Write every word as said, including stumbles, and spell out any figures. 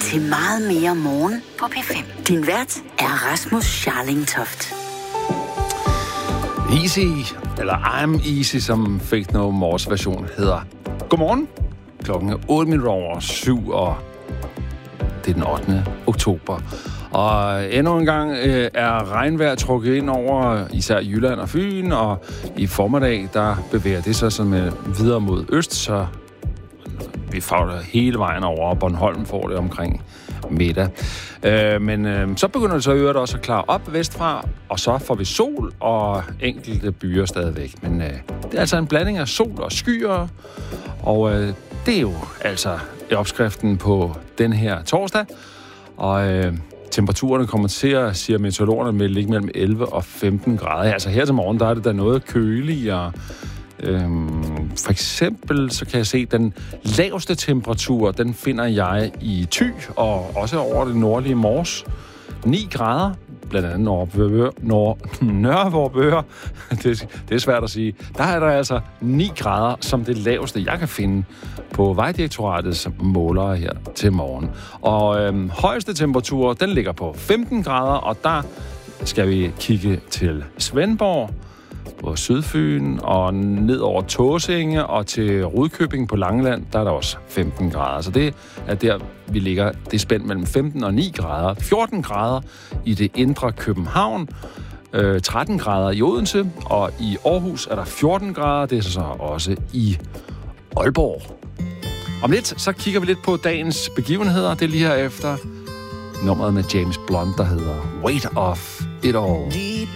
til Meget mere morgen på P fem. Din vært er Rasmus Scharling-Toft. Easy, eller I'm Easy, som Faith No More's version hedder. Godmorgen. Klokken er otte minutter over syv, og det er den ottende oktober. Og endnu en gang øh, er regnvejr trukket ind over især Jylland og Fyn, og i formiddag, der bevæger det sig sådan med videre mod øst, så vi får det hele vejen over, og Bornholm får det omkring middag. Øh, men øh, så begynder det så i øvrigt også at klare op vestfra, og så får vi sol og enkelte byer stadigvæk. Men øh, det er altså en blanding af sol og skyer, og øh, det er jo altså opskriften på den her torsdag. Og øh, temperaturerne kommer til at, siger meteorologerne, med ligge mellem elleve og femten grader. Altså her til morgen, der er det da noget køligere. Øhm, for eksempel, så kan jeg se, at den laveste temperatur, den finder jeg i Thy, og også over det nordlige Mors. ni grader, blandt andet Nørre, Nørre, Nørre det, det er svært at sige. Der er der altså ni grader som det laveste, jeg kan finde på Vejdirektoratets målere her til morgen. Og øhm, højeste temperatur, den ligger på femten grader, og der skal vi kigge til Svendborg på Sydfyn og ned over Tåsinge og til Rudkøbing på Langeland, der er der også femten grader. Så det er der, vi ligger. Det er spændt mellem femten og ni grader. fjorten grader i det indre København. Øh, tretten grader i Odense. Og i Aarhus er der fjorten grader. Det er så også i Aalborg. Om lidt, så kigger vi lidt på dagens begivenheder. Det er lige her efter nummeret med James Blunt, der hedder Weight of It All. Deep